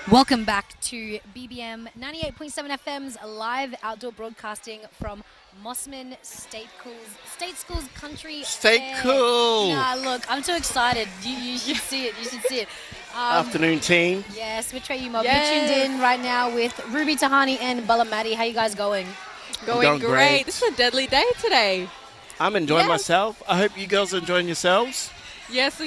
Welcome back to BBM 98.7 FM's live outdoor broadcasting from Mossman State Schools Country State Fair. Cool. Nah, look, I'm too excited. You should see it. You should see it. Afternoon team. Yes, we're Trey Mob. Yes. You're tuned in right now with Ruby Tahani and Balamati. How you guys going? Going great. great. This is a deadly day today. I'm enjoying Yes. myself. I hope you girls are enjoying yourselves. Yes, we